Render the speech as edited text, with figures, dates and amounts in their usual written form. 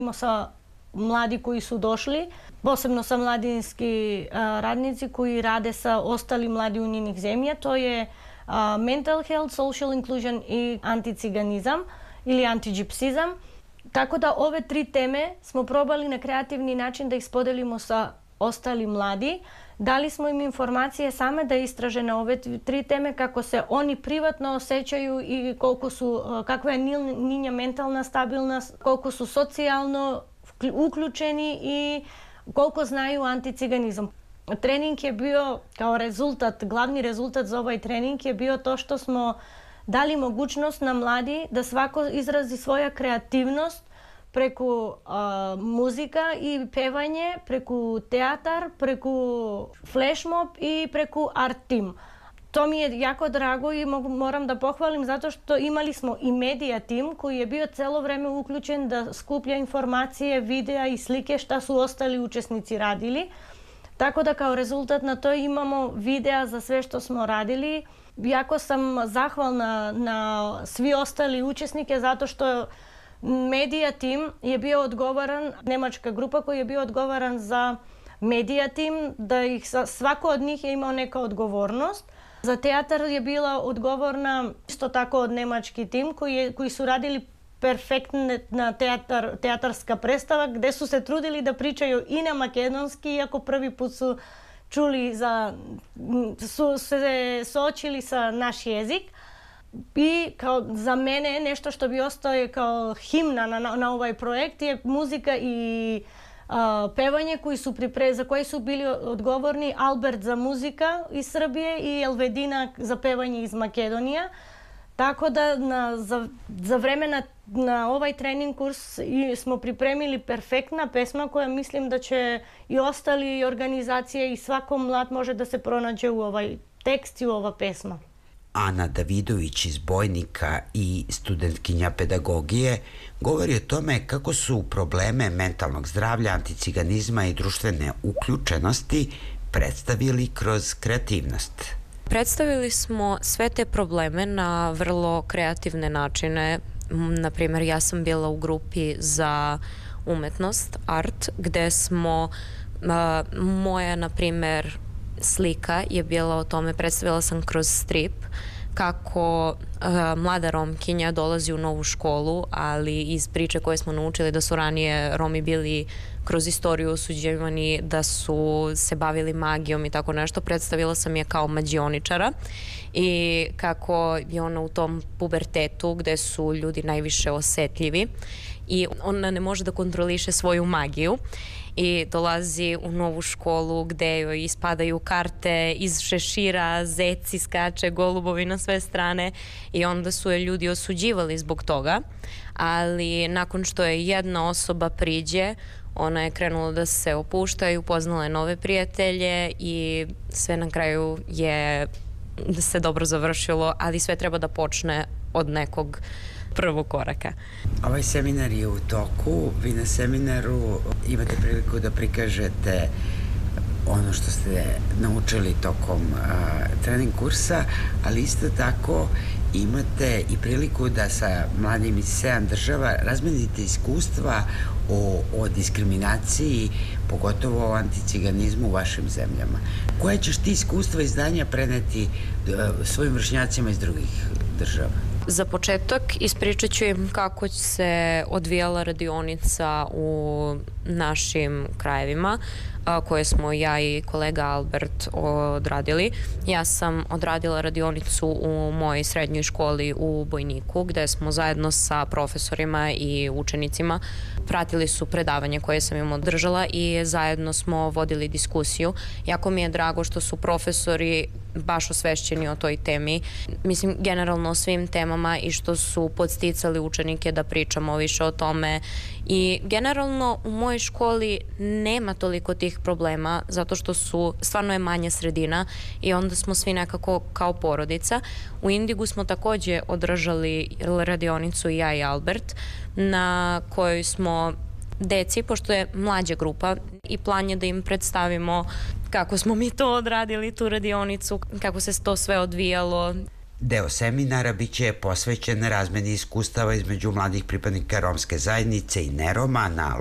Sa mladi koji su došli, posebno sa mladinski radnici koji rade sa ostali mladi unijnih zemlja. To je mental health, social inclusion i anticiganizam ili antigypsizam. Tako da ove 3 teme smo probali na kreativni način da ih podelimo sa ostali mladi. Dali smo im informacije same da istraže na ove 3 teme kako se oni privatno osjećaju i kakva je njihova mentalna stabilnost, koliko su socijalno uključeni i koliko znaju anticiganizam. Trening je bio kao rezultat, glavni rezultat za ovaj trening je bio to što smo dali mogućnost na mladi da svako izrazi svoja kreativnost preko muzika i pevanje, preko teatar, preko flashmob i preko art team. To mi je jako drago i moram da pohvalim zato što imali smo i media tim koji je bio celo vreme uključen da skuplja informacije, videa i slike šta su ostali učesnici radili. Tako da kao rezultat na to imamo videa za sve što smo radili. Jako sam zahvalna na svi ostali učesnike zato što media tim je bio odgovoran, nemačka grupa koji je bio odgovoran za media tim, da svako od njih je imao neka odgovornost. Za teatar je bila odgovorna isto tako od nemački tim koji su radili perfektna teatarska predstava gde su se trudili da pričaju i na makedonski, iako prvi put su čuli su se suočili sa naš jezik. I kao za mene nešto što bi ostao je kao himna na ovaj projekt je muzika i pevanje za koje su bili odgovorni Albert za muzika iz Srbije i Elvedina za pevanje iz Makedonija. Tako da za vreme na ovaj trening kurs smo pripremili perfektna pesma koja mislim da će i ostali organizacije i svako mlad može da se pronađe u ovaj tekst i u ova pesma. Ana Davidović iz Bojnika i studentkinja pedagogije govori o tome kako su probleme mentalnog zdravlja, anticiganizma i društvene uključenosti predstavili kroz kreativnost. Predstavili smo sve te probleme na vrlo kreativne načine. Naprimjer, ja sam bila u grupi za umetnost, art, gde smo, moja, naprimjer, slika je bila o tome, predstavila sam kroz strip, kako mlada Romkinja dolazi u novu školu, ali iz priče koje smo naučili da su ranije Romi bili kroz istoriju osuđivani, da su se bavili magijom i tako nešto, predstavila sam je kao mađioničara i kako je ona u tom pubertetu gde su ljudi najviše osetljivi i ona ne može da kontroliše svoju magiju i dolazi u novu školu gde joj ispadaju karte iz šešira, zeci skače, golubovi na sve strane i onda su je ljudi osuđivali zbog toga, ali nakon što je jedna osoba priđe, ona je krenula da se opušta i upoznala je nove prijatelje i sve na kraju je se dobro završilo, ali sve treba da počne od nekog prvog koraka. Ovaj seminar je u toku. Vi na seminaru imate priliku da prikažete ono što ste naučili tokom trening kursa, ali isto tako imate i priliku da sa mladim iz 7 država razmenite iskustva o diskriminaciji, pogotovo o anticiganizmu u vašim zemljama. Koje ćeš ti iskustva i znanja preneti svojim vršnjacima iz drugih država? Za početak ispričat ću im kako se odvijala radionica u našim krajevima koje smo ja i kolega Albert odradili. Ja sam odradila radionicu u mojoj srednjoj školi u Bojniku gde smo zajedno sa profesorima i učenicima pratili su predavanje koje sam im održala i zajedno smo vodili diskusiju. Jako mi je drago što su profesori baš osvešćeni o toj temi. Mislim, generalno o svim temama i što su podsticali učenike da pričamo više o tome. I generalno u mojoj školi nema toliko tih problema zato što stvarno je manja sredina i onda smo svi nekako kao porodica. U Indigu smo takođe održali radionicu i ja i Albert na kojoj smo deci, pošto je mlađa grupa i plan je da im predstavimo kako smo mi to odradili, tu radionicu, kako se to sve odvijalo. Deo seminara biće posvećen razmeni iskustava između mladih pripadnika romske zajednice i neroma na